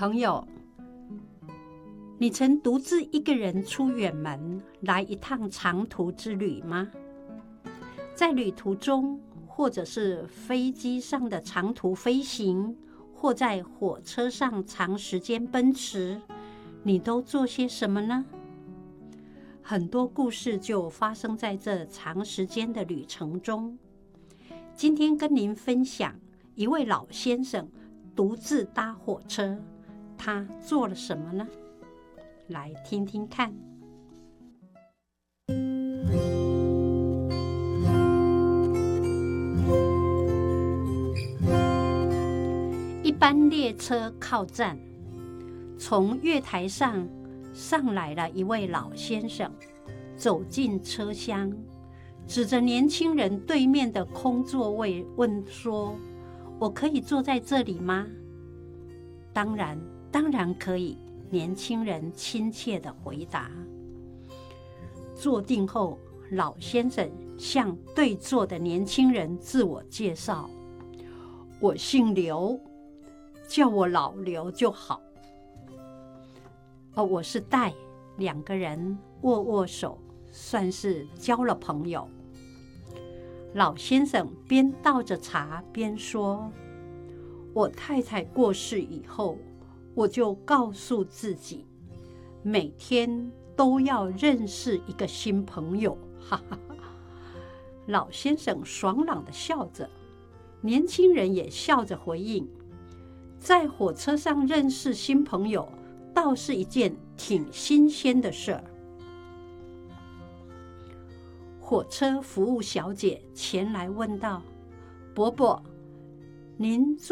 朋友，你曾独自一个人出远门来一趟长途之旅吗？在旅途中，或者是飞机上的长途飞行，或在火车上长时间奔驰，你都做些什么呢？很多故事就发生在这长时间的旅程中。今天跟您分享一位老先生独自搭火车，他做了什么呢？来听听看。一班列车靠站，从月台上来了一位老先生，走进车厢，指着年轻人对面的空座位问说：“我可以坐在这里吗？”“当然可以。”年轻人亲切地回答。坐定后，老先生向对座的年轻人自我介绍：“我姓刘，叫我老刘就好。”“我是戴。”两个人握手，算是交了朋友。老先生边倒着茶边说：“我太太过世以后，我就告诉自己，每天都要认识一个新朋友。”哈哈哈！老先生爽朗地笑着，年轻人也笑着回应：“在火车上认识新朋友，倒是一件挺新鲜的事儿。”火车服务小姐前来问道：“伯伯，您